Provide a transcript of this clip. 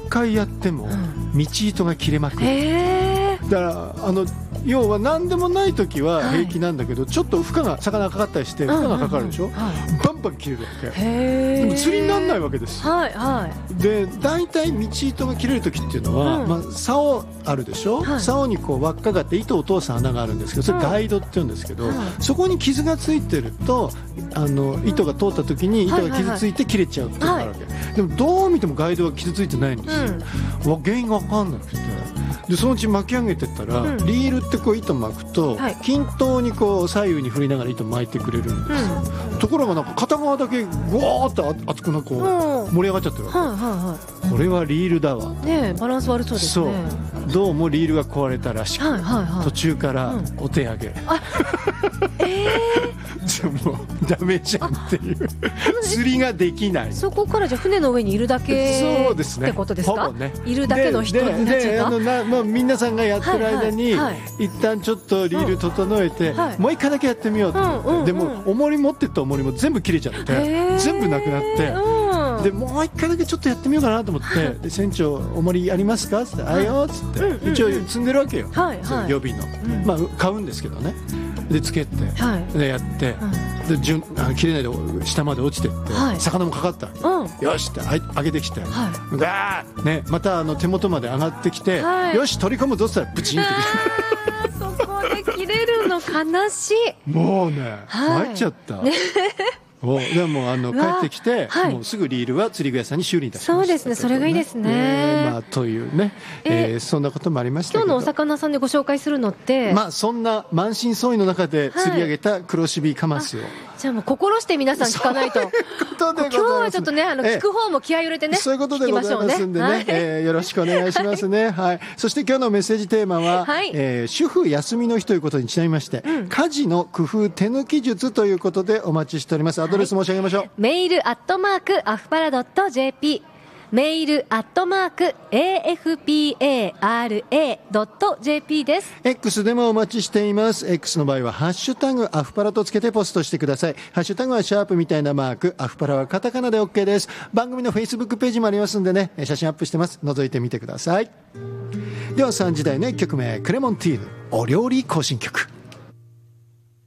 回やっても道糸が切れまくる。だから要は何でもない時は平気なんだけど、ちょっと魚がかかったりして負荷がかかるでしょ、バンバン切れるわけ。でも釣りにならないわけですよ。で大体道糸が切れる時っていうのは、竿あるでしょ、竿にこう輪っかがあって糸を通す穴があるんですけど、それガイドって言うんですけど、そこに傷がついてると糸が通った時に糸が傷ついて切れちゃうっていうのがあるわけ、でもどう見てもガイドが傷ついてないんですよ、原因が分かんなくて、でそのうち巻き上げてったら、リールってこう糸巻くと、均等にこう左右に振りながら糸巻いてくれるんですよ、ところがなんか片側だけゴーって熱くなこう盛り上がっちゃってるわけ、これはリールだわ、 バランス悪そうですね。 そうどうもリールが壊れたらしく、途中からお手上げ、じゃあもうダメじゃんっていう釣りができない。 そこからじゃあ船の上にいるだけそうですね、 ってことですか。 ほぼね、 いるだけの人になっちゃった。 皆さんがやってる間に、一旦ちょっとリール整えて、もう一回だけやってみようと思って、でも重り持ってった重りも全部切れちゃって、全部なくなって、でもう一回だけちょっとやってみようかなと思って、で船長重りありますかって言って、あよっつって、一応積んでるわけよ、予備の、買うんですけどね、でつけて、でやって、で切れないで下まで落ちてって、魚もかかった、よしって上げてきて、ガーね、また手元まで上がってきて、よし取り込むぞって言ったらブチンってそこで切れるの悲しい。もうね参っちゃった、でも帰ってきて、もうすぐリールは釣り具屋さんに修理いたしました。 そうですね、それがいいですね。 というね、そんなこともありましたけど、 今日のお魚さんでご紹介するのって、 そんな満身創痍の中で釣り上げた黒シビカマスを、 じゃあもう心して皆さん聞かないと。今日はちょっとね、聞く方も気合い入れてね、 そういうことでございますんでね、よろしくお願いしますね。そして今日のメッセージテーマは、主婦休みの日ということにちなみまして、家事の工夫手抜き術ということでお待ちしております。アドレス申し上げましょう。 メールアフパラ.jp、メールafpara.jp です。 X でもお待ちしています。 X の場合はハッシュタグアフパラとつけてポストしてください。ハッシュタグはシャープみたいなマーク、アフパラはカタカナで OK です。番組の Facebook ページもありますんでね、写真アップしてます。覗いてみてください。では3時台の1曲目、クレモンティーヌお料理行進曲。